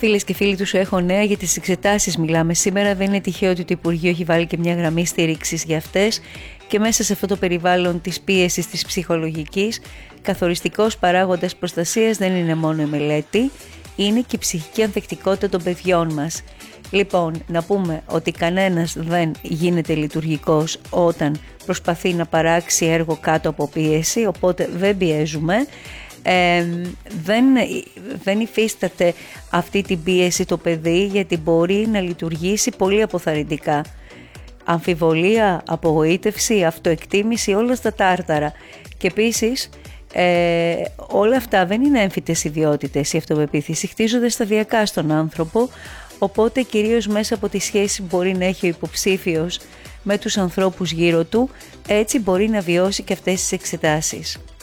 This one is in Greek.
Φίλες και φίλοι του Σου Έχω Νέα, για τις εξετάσεις μιλάμε σήμερα. Δεν είναι τυχαίο ότι το Υπουργείο έχει βάλει και μια γραμμή στήριξης για αυτές, και μέσα σε αυτό το περιβάλλον της πίεσης της ψυχολογικής, καθοριστικός παράγοντας προστασίας δεν είναι μόνο η μελέτη, είναι και η ψυχική ανθεκτικότητα των παιδιών μας. Λοιπόν, να πούμε ότι κανένας δεν γίνεται λειτουργικός όταν προσπαθεί να έργο κάτω από πίεση, οπότε δεν πιέζουμε. Δεν υφίσταται αυτή την πίεση το παιδί, γιατί μπορεί να λειτουργήσει πολύ αποθαρρυντικά. Αμφιβολία, απογοήτευση, αυτοεκτίμηση, όλα στα τάρταρα. Και επίσης όλα αυτά δεν είναι έμφυτες ιδιότητες. Η αυτοπεποίθηση χτίζονται σταδιακά στον άνθρωπο, οπότε κυρίως μέσα από τη σχέση που μπορεί να έχει ο υποψήφιος με τους ανθρώπους γύρω του, έτσι μπορεί να βιώσει και αυτές τις εξετάσεις.